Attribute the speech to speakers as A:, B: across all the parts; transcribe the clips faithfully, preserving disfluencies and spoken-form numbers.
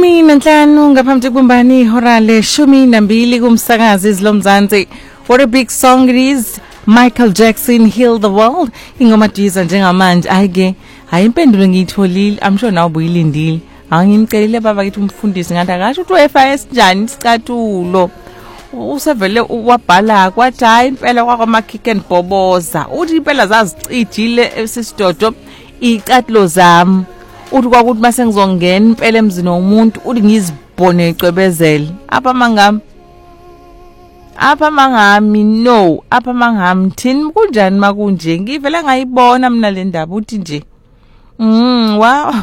A: Shumi nanhlanu ngaphambi kokubumbani ihora leshumi nambili kumsakazi izilomzansi. What a big song it is. Michael Jackson, Heal the World. Ingoma diza njengamanje ayike hayi impendulo ngiyitholile. I'm sure nawe ubuyilindile. Angimcelile baba kithi umfundisi ngathi akasho ukuthi Wi-Fi esinjani isicathulo. Usevele wabhala kwathi hayi impela kwakwaMakhike and Boboza. Uthi impela zazicijile esisidodo icathulo zami. Uthi kwakuthi mase ngizongena impela emzini womuntu uthi ngizibone ecwebezela apha mangami apha mangami no apha mangami thini kunjani makunje ngivela ngayibona mina le ndaba uthi nje mm wow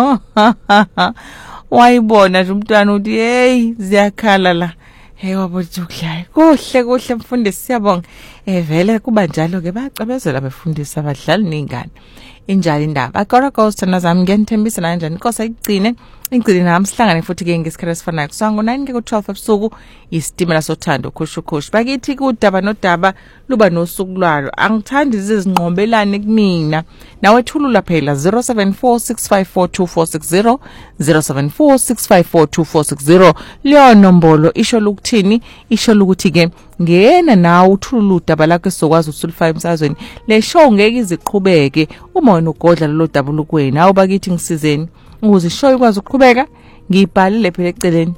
A: wayibona nje umntwana uthi hey ziyakhala la hey wabothi ukudlala kuhle kuhle mfundisi siyabonga eh vele kuba njalo ke bacebezela befundisa abadlali nengane injalo indaba akora ghost nazami ngenthembisa na kanjani inkosi ayigcine ingcine nami sihlangane futhi ke ngesikhathi esifanayo kusango nine ke ku twelve ebusuku isitimela sothando khushu khushu bakithi kudaba nodaba luba nosuku lwalo angithandi izinqombelane kumina nawe thulula phela zero seven four six five four two four six zero zero seven four six five four two four six zero leyo nombolo isho lukuthini isho lukuthi ke ngena nawe uthulula udaba lakho esokwazi usulify emsazweni le show ngeke iziqhubeke uma wena ugodla lo daba lukwena awu bakithi ngisizeni ukuze ishow ikwazi ukuqhubeka ngibhalile phela eceleni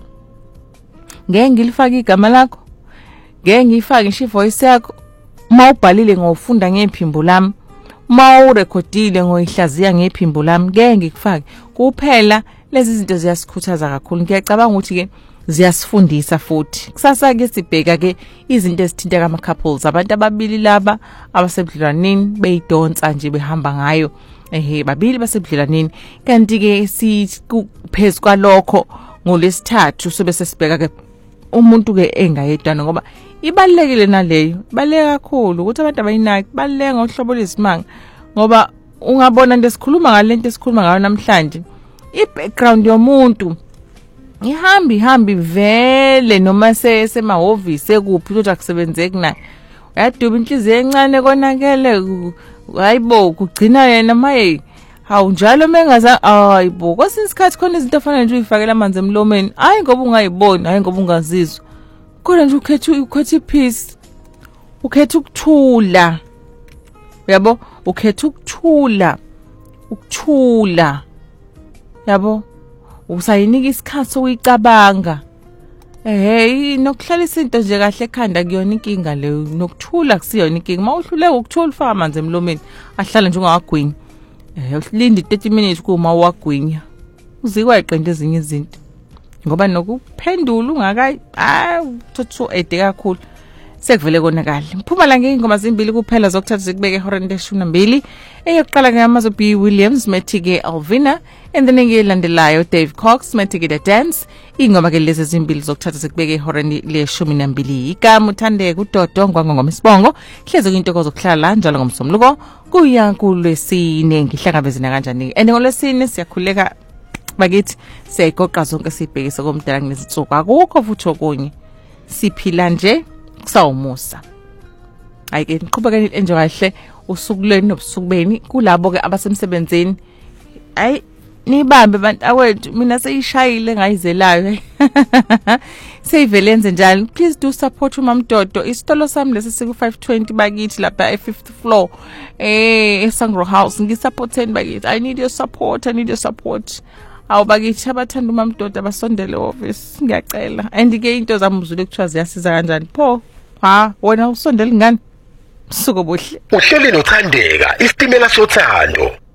A: ngeke ngilifake igama lakho ngeke ngifake ngisho ivoice yakho mawubhalile ngofunda ngephimbo lami mawurekhodile ngoyihlaziya ngephimbo lami ngeke ngikufake kuphela lezi zinto ziyasikhuthaza kakhulu ngiyacabanga ukuthi ke ziyasifundisa futhi kusasa ke sibheka ke izinto ezithinta ama couples abantu ababili laba abasebudlelwaneni beyidonsa nje behamba ngayo ehe babili basebudlelwaneni kanti ke siphezulu kwalokho ngolesithathu sobe sesibheka ke umuntu ke engayedwana ngoba ibalekile naleyo baleka kakhulu ukuthi abantu abayinaki baleka ngohlobo lesimanga ngoba ungabona into esikhuluma ngalento esikhuluma ngayo namhlanje i-background yomuntu ihambi hambi vele noma sesemahhovisi ekuphi ukuthi akusebenzeki naye uyaduba inhliziyo encane konakele hayibo kugcina yena maye hawu njalo mengaza hayibo kwesinye isikhathi khona izinto efanele nje uyifakela amanzi emlomeni hayi ngoba ungayiboni hayi ngoba ungazizwa kodwa nje ukhetha ukhetha ipeace ukhetha ukuthula yabo ukhetha ukuthula ukuthula yabo usayinika isikhathi sokuyicabanga eh nokuhlala izinto nje kahle ekhanda kuyona inkinga leyo nokuthula kusiyona inkinga mawuhluleka ukuthula ufaka amanzi emlomeni ahlala nje ungawagwinya eh ulinda thirty minutes kuma wagwinya uzikwa iqende ezinye izinto ngoba nokuphendula ungakayi ah thothu ede kakhulu sekuvele konakala mphumela ngengoma zimbili kuphela zokuthatha zikubeke ehoreni leshumi nambili eyokuqala ngamazo B Williams Methike Alvina and then ngelandelayo Dave Cox Methike the Dance ingoma ke lezi zimbili zokuthatha zikubeke ehoreni leshumi nambili igama uthandeke uDodo ngwangoma isibongo hleze into kozokuhlala la njalo ngomsomluko kuya kulwesine ngihlangabezina kanjani and ngolwesine siyakhuleka bakithi siyayigoqa zonke sibhekise komdala ngezinsuku akukho futhi okunye siphila nje kusawumusa ayike niqhubekeni enje kahle usuku lweni nobusuku beni kulabo ke abasemsebenzini ay nibambe abantu awethu mina seyishayile ngayizelayo seyivelenze njalo please do support uMamdodo isitolo sami lesi siku five twenty bakithi lapha e fifth floor eh eSangro House ngisupporteni bakithi I need your support I need your support awu bakithi abathanda uMamdodo abasondele office ngiyacela and ke into zamuzulu ekuthiwa ziyasiza kanjani pho ha wena usondela ngani suku bohle
B: uhleli nothandeka isitimela sothando.